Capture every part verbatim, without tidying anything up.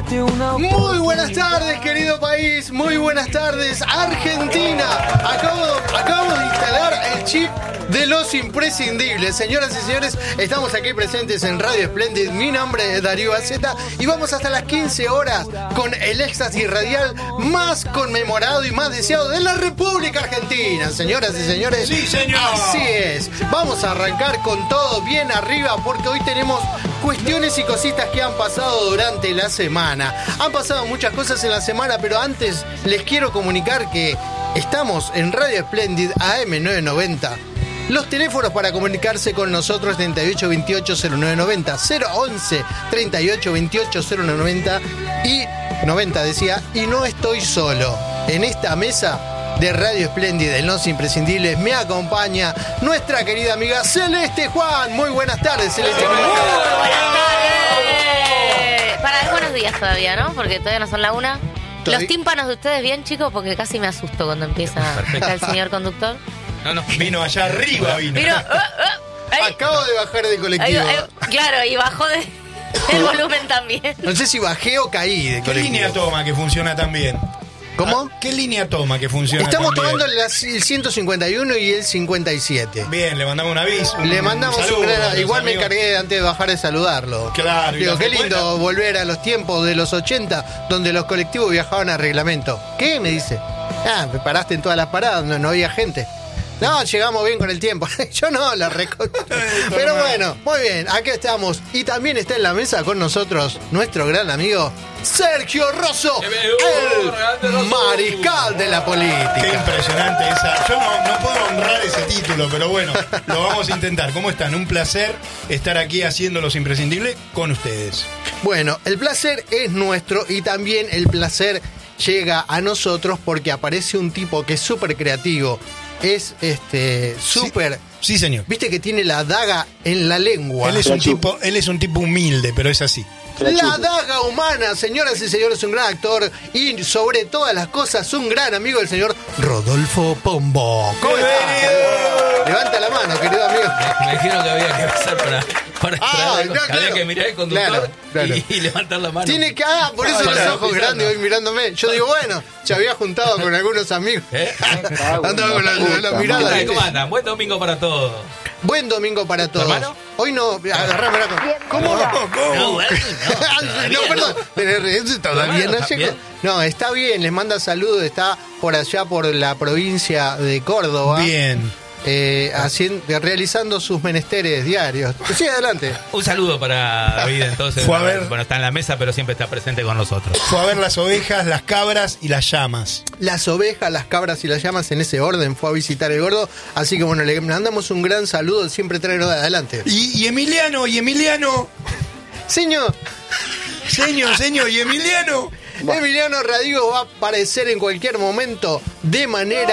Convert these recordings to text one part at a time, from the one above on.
Muy buenas tardes, querido país. Muy buenas tardes, Argentina. Acabo, acabamos de instalar el chip de los imprescindibles. Señoras y señores, estamos aquí presentes en Radio Splendid. Mi nombre es Darío Aceta y vamos hasta las quince horas con el éxtasis radial más conmemorado y más deseado de la República Argentina. Señoras y señores, sí, señor. Así es. Vamos a arrancar con todo bien arriba porque hoy tenemos cuestiones y cositas que han pasado durante la semana. Han pasado muchas cosas en la semana, pero antes les quiero comunicar que estamos en Radio Splendid A M novecientos noventa. Los teléfonos para comunicarse con nosotros: treinta y ocho veintiocho cero nueve noventa, cero once treinta y ocho veintiocho cero nueve noventa y noventa decía. Y no estoy solo. En esta mesa de Radio Splendid, en Los Imprescindibles, me acompaña nuestra querida amiga Celeste Juan. Muy buenas tardes, Celeste. Muy buenas tardes. Para buenos días todavía, ¿no? Porque todavía no son la una. ¿Todavía? Los tímpanos de ustedes bien, chicos, porque casi me asusto cuando empieza el señor conductor. No, no, vino allá arriba, vino. Vino, uh, uh, ahí, Acabo de bajar del ahí, colectivo. ahí, claro, y bajó de, el volumen también. No sé si bajé o caí de ¿Qué colectivo. línea toma que funciona tan bien? ¿Cómo? ¿Qué línea toma que funciona Estamos tan bien? tomando las- el ciento cincuenta y uno y el cincuenta y siete. Bien, le mandamos un aviso. Le mandamos saludo un a gran... los Igual me amigos. encargué antes de bajar de saludarlo. Claro, y Digo, la qué frecuencia. lindo volver a los tiempos de los ochenta, donde los colectivos viajaban a reglamento. ¿Qué? Me dice. Ah, me paraste en todas las paradas, no, no había gente. No, llegamos bien con el tiempo. Yo no, la reco... Pero bueno, muy bien, aquí estamos. Y también está en la mesa con nosotros nuestro gran amigo Sergio Rosso, el mariscal de la Qué política. impresionante esa. Yo no, no puedo honrar ese título, pero bueno, lo vamos a intentar. ¿Cómo están? Un placer estar aquí haciendo Los Imprescindibles con ustedes. Bueno, el placer es nuestro y también el placer llega a nosotros porque aparece un tipo que es súper creativo. Es este súper... Sí, señor. Viste que tiene la daga en la lengua. Él es un tipo, él es un tipo humilde, pero es así. La daga humana, señoras y señores, un gran actor y sobre todas las cosas un gran amigo del señor Rodolfo Pombo. ¿Cómo está? Levanta la mano, querido amigo. Me dijeron que había que besar para, para Ah, extraer, no, había claro. que mirar el conductor Claro, claro. Y, y levantar la mano. Tiene que, ah, por eso Ah, los claro, ojos pisando. grandes hoy mirándome. Yo digo, bueno, se había juntado con algunos amigos. ¿Eh? Andaba con la, la ¿Qué mirada. tal? ¿viste? ¿Cómo andan? Buen domingo para todos. Buen domingo para todos. hermano? Hoy no, agarrame la ¿Cómo? No, bueno, Ah, no, perdón. Todavía Todavía no no, llego. ¿bien? No, está bien, les manda saludos, está por allá por la provincia de Córdoba. Bien. Eh, haciendo, realizando sus menesteres diarios. Sí, adelante. Un saludo para David, entonces. Fue a ver- Bueno, está en la mesa, pero siempre está presente con nosotros. Fue a ver las ovejas, las cabras y las llamas. Las ovejas, las cabras y las llamas en ese orden fue a visitar el gordo. Así que bueno, le mandamos un gran saludo, siempre traerlo de adelante. Y, y Emiliano, y Emiliano. Señor, Señor, señor, y Emiliano. Emiliano Radigo va a aparecer en cualquier momento de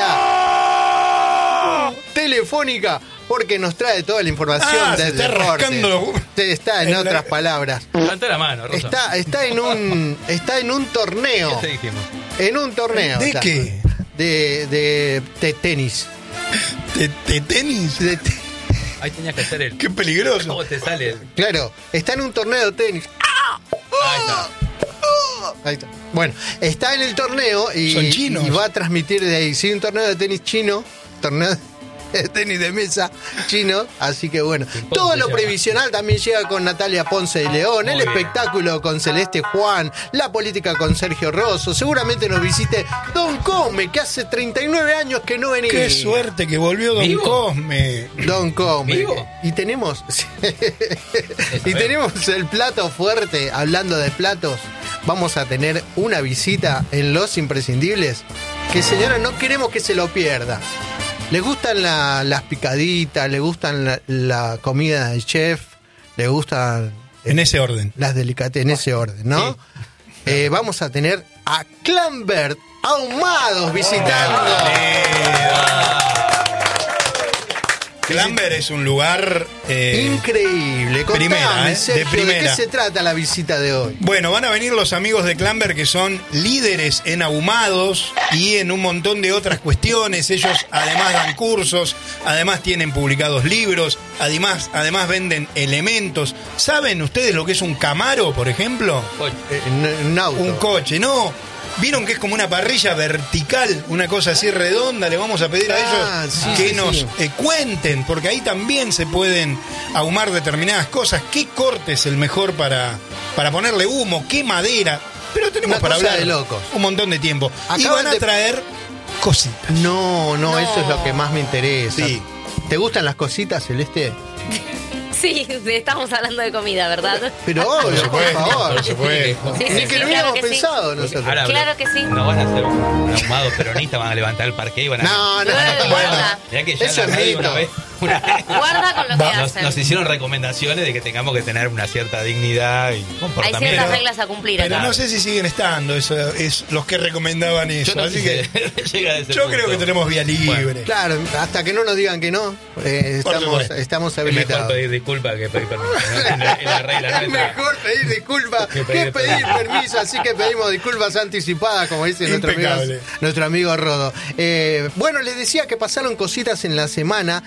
manera telefónica porque nos trae toda la información Ah, se del está deporte. rascando los- Sí, está en en la- otras palabras. Levanta la mano, Rosa. Está, está en un está en un torneo. ¿Qué te dijimos? En un torneo. ¿De está. qué? De, de, de tenis. ¿De, de tenis? De te- Ahí tenías que hacer el... Qué peligroso. ¿Cómo te sale? claro, está en un torneo de tenis. Ahí está. Ahí está. Bueno, está en el torneo y, Son chinos. y va a transmitir de ahí. Sí, un torneo de tenis chino, torneo de tenis de mesa chino. Así que bueno, Ponce todo lo llama. previsional también llega con Natalia Ponce de León, el Muy bien. espectáculo con Celeste Juan, la política con Sergio Rosso. Seguramente nos visite Don Come, que hace treinta y nueve años que no venía. Qué suerte que volvió Don ¿Vivo? Cosme. Don Come. ¿Vivo? Y tenemos y tenemos el plato fuerte. Hablando de platos, vamos a tener una visita en Los Imprescindibles que, señora, no queremos que se lo pierda. ¿Le gustan la- las picaditas? ¿Le gustan la, la comida del chef? ¿Le gustan En ese orden. las delicatessen en ese orden, no? Eh, vamos a tener a Clambert Ahumados visitando. Clamber es un lugar eh, increíble. Contame, primera, ¿eh? Sergio, De primera. ¿de qué se trata la visita de hoy? Bueno, van a venir los amigos de Clamber que son líderes en ahumados y en un montón de otras cuestiones. Ellos además dan cursos, además tienen publicados libros, además, además venden elementos. ¿Saben ustedes lo que es un Camaro, por ejemplo? Eh, un, un auto. Un coche, no. ¿Vieron que es como una parrilla vertical, una cosa así redonda? Le vamos a pedir a Ah, ellos sí, que sí, nos sí. eh, cuenten, porque ahí también se pueden ahumar determinadas cosas. ¿Qué corte es el mejor para, para ponerle humo? ¿Qué madera? Pero tenemos Una para cosa hablar de locos. un montón de tiempo. Y Acaban van a de- traer cositas. No, no, No. eso es lo que más me interesa. Sí. ¿Te gustan las cositas, Celeste? Sí, estamos hablando de comida, ¿verdad? Pero obvio, por supuesto, favor. por supuesto. Sí, sí, Ni sí, que lo claro hubiéramos que sí. pensado nosotros. Ahora, Claro que sí. No van a hacer un ahumado peronista, van a levantar el parque y van a. No, no, Bueno, no. guarda. Mirá que ya Eso en la es radio mito. una vez, una vez Guarda con lo que nos, hacen. nos hicieron recomendaciones de que tengamos que tener una cierta dignidad y Hay comportamiento. ciertas reglas a cumplir Pero acá. no sé si siguen estando eso, es los que recomendaban eso. Yo no Así quise que llegar a ese yo punto. creo que tenemos vía libre. Claro, hasta que no nos digan que no, eh, Por estamos, supuesto. estamos Es mejor habilitados. pedir disculpas que pedir permiso. ¿no? En la, en la regla Es nuestra. mejor pedir disculpas Que que pedir pedir permiso, así que pedimos disculpas anticipadas, como dice nuestro amigo, Impecable. nuestro amigo Rodo. Eh, bueno, les decía que pasaron cositas en la semana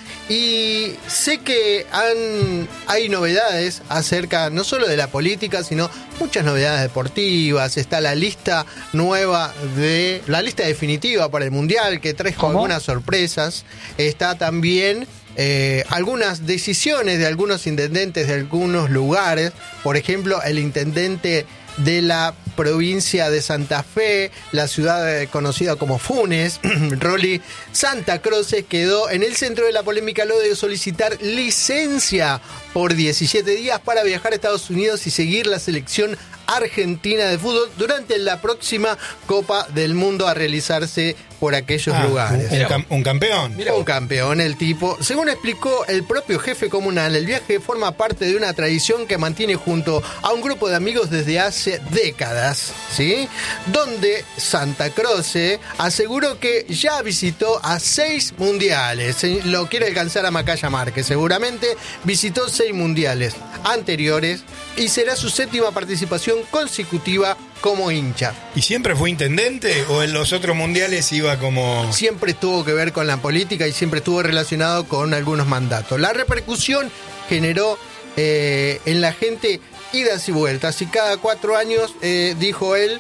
y sé que han, hay novedades acerca no solo de la política, sino muchas novedades deportivas. Está la lista nueva de la lista definitiva para el Mundial, que trae algunas sorpresas. Está también Eh, algunas decisiones de algunos intendentes de algunos lugares, por ejemplo, el intendente de la provincia de Santa Fe, la ciudad eh, conocida como Funes, Rolly Santa Croce, quedó en el centro de la polémica luego de solicitar licencia por diecisiete días para viajar a Estados Unidos y seguir la selección argentina de fútbol durante la próxima Copa del Mundo a realizarse por aquellos Ah, lugares. un, cam- un campeón. Mira Un vos. campeón el tipo. Según explicó el propio jefe comunal, el viaje forma parte de una tradición que mantiene junto a un grupo de amigos desde hace décadas, ¿sí? Donde Santa Croce aseguró que ya visitó a seis mundiales. Se- Lo quiere alcanzar a Macaya Márquez. Seguramente visitó seis mundiales anteriores y será su séptima participación consecutiva como hincha. ¿Y siempre fue intendente o en los otros mundiales iba como... Siempre tuvo que ver con la política y siempre estuvo relacionado con algunos mandatos. La repercusión generó eh, en la gente idas y vueltas y cada cuatro años, eh, dijo él,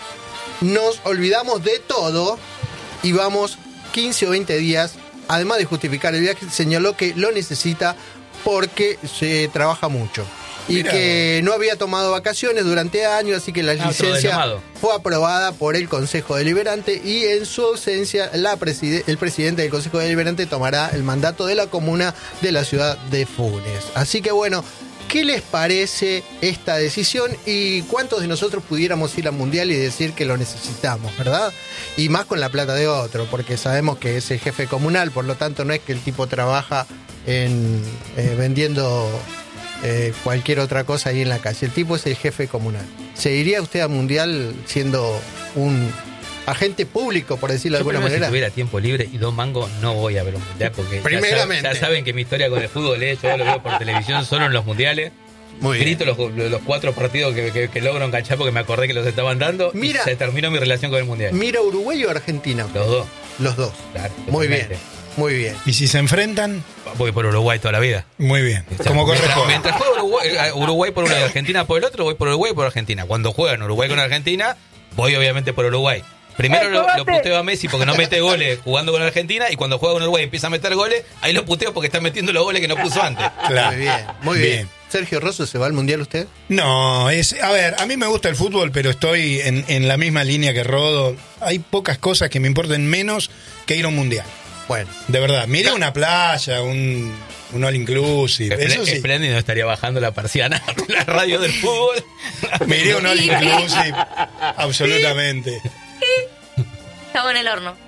nos olvidamos de todo y vamos quince o veinte días. Además de justificar el viaje, señaló que lo necesita porque se trabaja mucho. Y Mirá que no había tomado vacaciones durante años, así que la Ah, otro licencia desnomado. fue aprobada por el Consejo Deliberante y en su ausencia la preside- el presidente del Consejo Deliberante tomará el mandato de la comuna de la ciudad de Funes. Así que bueno, ¿qué les parece esta decisión y cuántos de nosotros pudiéramos ir al Mundial y decir que lo necesitamos, verdad? Y más con la plata de otro, porque sabemos que es el jefe comunal, por lo tanto no es que el tipo trabaja en eh, vendiendo eh, cualquier otra cosa ahí en la calle. El tipo es el jefe comunal. ¿Se iría usted al Mundial siendo un agente público, por decirlo de Yo alguna primero, manera? si tuviera tiempo libre y dos mangos, no voy a ver un mundial porque ya, Primeramente. sab- ya saben que mi historia con el fútbol es, yo lo veo por televisión solo en los mundiales. Muy bien. Grito los, los cuatro partidos que, que, que logro enganchar porque me acordé que los estaban dando. Mira. Y se terminó mi relación con el mundial. ¿Mira Uruguay o Argentina? Los dos. Los dos. Claro, Muy bien, totalmente. muy bien. Y si se enfrentan, Voy por Uruguay toda la vida. muy bien, O sea, como mientras, corresponde. mientras juega Uruguay, eh, Uruguay por un lado y Argentina por el otro, voy por Uruguay y por Argentina. Cuando juegan Uruguay con Argentina, voy obviamente por Uruguay. Primero lo, lo puteo a Messi porque no mete goles jugando con Argentina y cuando juega con Uruguay y empieza a meter goles, ahí lo puteo porque está metiendo los goles que no puso antes. Claro. Muy bien, muy bien. Bien. Sergio Rosso, ¿se va al Mundial usted? No, es, a ver, a mí me gusta el fútbol, pero estoy en, en la misma línea que Rodo. Hay pocas cosas que me importen menos que ir a un mundial. Bueno, De verdad, miré una playa, un, un all inclusive, Espl- eso sí. Espléndido estaría bajando la persiana de la radio del fútbol. Miré un all inclusive, absolutamente. Estamos en el horno.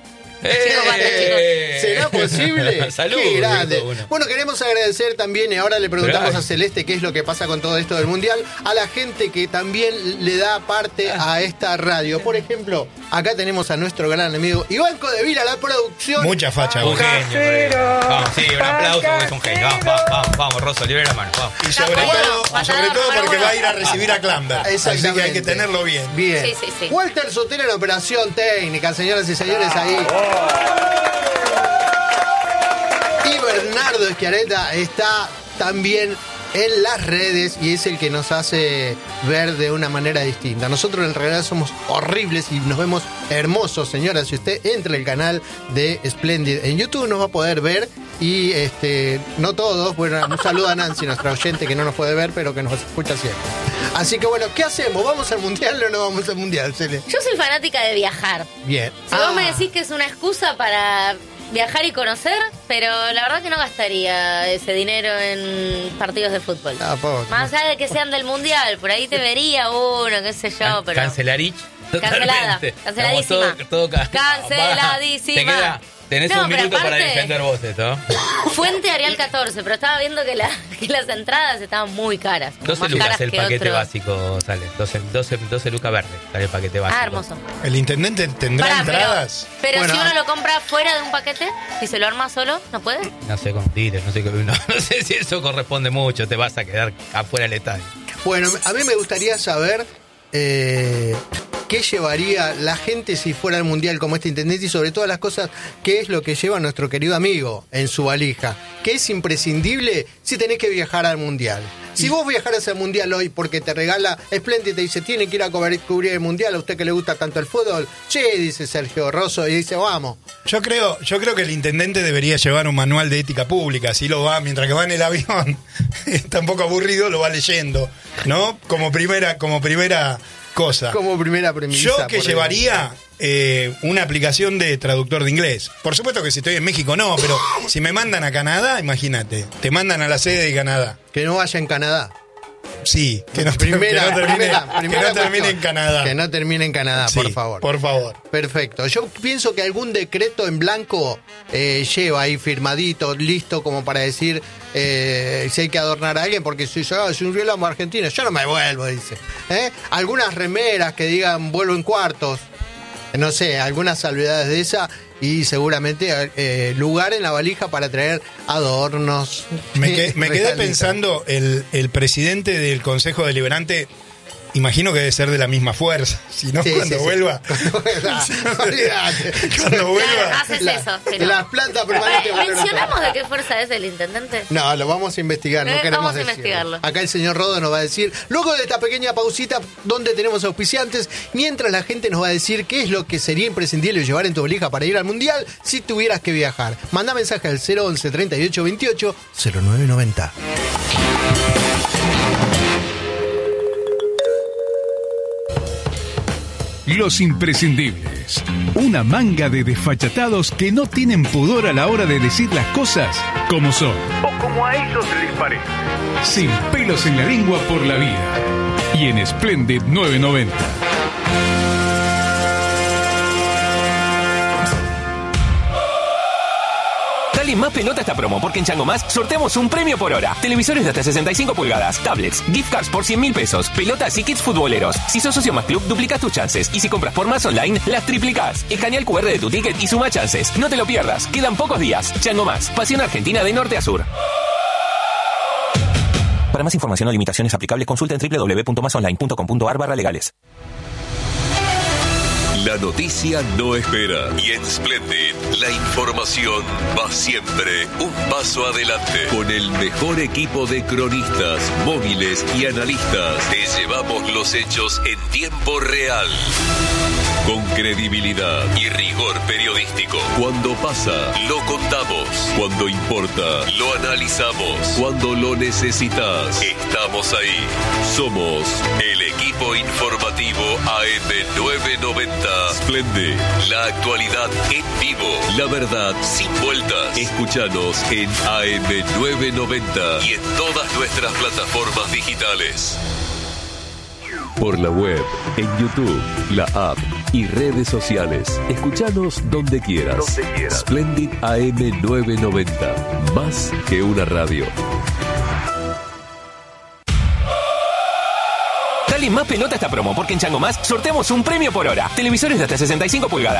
Chico, basta, chicos. ¿Será posible? Salud, Qué grande. dijo uno. Bueno, queremos agradecer también, y ahora le preguntamos Pero, a Celeste qué es lo que pasa con todo esto del Mundial, a la gente que también le da parte a esta radio. Por ejemplo, acá tenemos a nuestro gran amigo Iván Codevila, la producción. Mucha facha, Un vos. genio. Vamos, sí, un aplauso porque es un genio. Vamos, vamos, vamos, vamos, Rosso, libre la mano. Vamos. Y sobre Bueno, todo, y sobre todo bueno, porque bueno. va a ir a recibir a Clamber. Así que hay Exactamente. que tenerlo bien. Bien. Sí, sí, sí. Walter Sotelo en operación técnica, señoras y señores, ahí. Y Bernardo Schiaretta está también en las redes y es el que nos hace ver de una manera distinta. Nosotros en realidad somos horribles y nos vemos hermosos, señoras. Si usted entra al canal de Splendid en YouTube nos va a poder ver y este no todos, bueno, un saludo a Nancy, nuestra oyente que no nos puede ver pero que nos escucha siempre. Así que bueno, ¿qué hacemos? ¿Vamos al Mundial o no vamos al Mundial, Cele? Yo soy fanática de viajar. Bien. Si Ah, vos me decís que es una excusa para viajar y conocer, pero la verdad que no gastaría ese dinero en partidos de fútbol. ah, pobre. Más allá de que sean del Mundial, por ahí te vería uno, qué sé yo, pero... Cancelarich. Cancelada, Totalmente. canceladísima. Estamos todo- todo ca- Canceladísima. Te queda- tenés No, un pero minuto para aparte- defender vos esto. Fuente Arial catorce, pero estaba viendo que, la- que las entradas estaban muy caras. como doce más lucas caras el que paquete otro. básico sale. doce, doce, doce lucas verde sale el paquete básico. Ah, hermoso. ¿El intendente tendrá Pará, pero, entradas? pero Bueno, si uno lo compra fuera de un paquete, si se lo arma solo, ¿no puede? No sé con tires, no sé, qué- no, no sé si eso corresponde mucho. Te vas a quedar afuera del estadio. Bueno, a mí me gustaría saber eh, qué llevaría la gente si fuera al Mundial como este intendente y sobre todas las cosas, qué es lo que lleva nuestro querido amigo en su valija. ¿Qué es imprescindible si tenés que viajar al Mundial? Si vos viajaras al Mundial hoy porque te regala Splendid, te dice, tiene que ir a cubrir cubrir el Mundial, a usted que le gusta tanto el fútbol, che, dice Sergio Rosso, y dice, vamos. Yo creo, yo creo que el intendente debería llevar un manual de ética pública, así lo va, mientras que va en el avión, está un poco aburrido, lo va leyendo, ¿no? Como primera, como primera cosa. Como primera premisa. Yo que por llevaría eh, una aplicación de traductor de inglés. Por supuesto que si estoy en México no, pero si me mandan a Canadá, imagínate, te mandan a la sede de Canadá. Que no vaya en Canadá. Sí, que no, Primera, que no termine, primera, que primera no termine cuestión. en Canadá. Que no termine en Canadá, Sí, por favor. Por favor. Perfecto. Yo pienso que algún decreto en blanco eh, lleva ahí firmadito, listo, como para decir eh, si hay que adornar a alguien, porque si yo si un riolamo argentino, yo no me vuelvo, dice. ¿Eh? Algunas remeras que digan vuelvo en cuartos, no sé, algunas salvedades de esa y seguramente eh, lugar en la valija para traer adornos. Me, que- me quedé regalitos. pensando, el, el presidente del Consejo Deliberante, imagino que debe ser de la misma fuerza, si no, Sí, cuando sí, sí. vuelva. Cuando vuelva, olvídate. Cuando Claro, no vuelva. haces La- eso. pero- Las plantas permanentes. Eh, ¿Mencionamos de qué fuerza es el intendente? No, lo vamos a investigar, no Eh, queremos vamos a decirlo. investigarlo. Acá el señor Rodo nos va a decir, luego de esta pequeña pausita donde tenemos auspiciantes, mientras la gente nos va a decir qué es lo que sería imprescindible llevar en tu valija para ir al Mundial si tuvieras que viajar. Manda mensaje al cero once, treinta y ocho veintiocho, cero nueve noventa. Los imprescindibles. Una manga de desfachatados que no tienen pudor a la hora de decir las cosas como son. O como a ellos les parece. Sin pelos en la lengua por la vida. Y en Splendid novecientos noventa. Dale más pelota a esta promo, porque en Chango Más sorteamos un premio por hora. Televisores de hasta sesenta y cinco pulgadas, tablets, gift cards por cien mil pesos, pelotas y kits futboleros. Si sos socio Más Club, duplicás tus chances. Y si compras por Más Online, las triplicás. Escanea el cu erre de tu ticket y suma chances. No te lo pierdas, quedan pocos días. Chango Más, pasión argentina de norte a sur. Para más información o limitaciones aplicables, consulta en doble u doble u doble u punto más online punto com punto a r barra legales. La noticia no espera y en Splendid la información va siempre un paso adelante. Con el mejor equipo de cronistas, móviles y analistas, te llevamos los hechos en tiempo real. Con credibilidad y rigor periodístico. Cuando pasa, lo contamos. Cuando importa, lo analizamos. Cuando lo necesitas, estamos ahí. Somos el equipo informativo A M novecientos noventa. Splendid, la actualidad en vivo. La verdad sin vueltas. Escúchanos en A M novecientos noventa y en todas nuestras plataformas digitales. Por la web, en YouTube, la app y redes sociales. Escuchanos donde quieras. Donde quieras. Splendid A M novecientos noventa. Más que una radio. Dale más pelota a esta promo, porque en Chango Más sorteamos un premio por hora. Televisores de hasta sesenta y cinco pulgadas.